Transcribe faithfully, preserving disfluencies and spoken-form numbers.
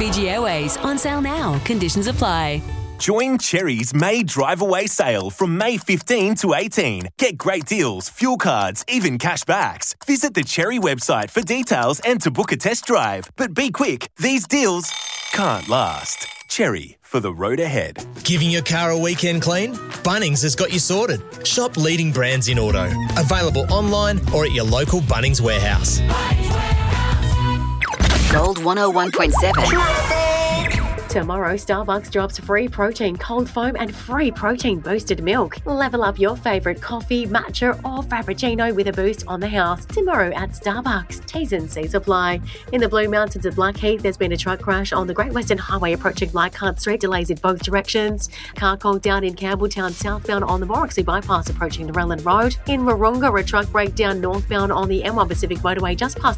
Fiji Airways. On sale now. Conditions apply. Join Cherry's May Drive Away sale from May fifteenth to eighteenth. Get great deals, fuel cards, even cash backs. Visit the Cherry website for details and to book a test drive. But be quick, these deals can't last. Cherry, for the road ahead. Giving your car a weekend clean? Bunnings has got you sorted. Shop leading brands in auto. Available online or at your local Bunnings warehouse. Gold one oh one point seven. Tomorrow, Starbucks drops free protein cold foam and free protein boosted milk. Level up your favourite coffee, matcha or frappuccino with a boost on the house. Tomorrow at Starbucks. T's and C's apply. In the Blue Mountains at Blackheath, there's been a truck crash on the Great Western Highway approaching Leichhardt Street. Delays in both directions. Car called down in Campbelltown southbound on the Morrissey bypass approaching the Relland Road. In Wahroonga, a truck breakdown northbound on the M one Pacific motorway just past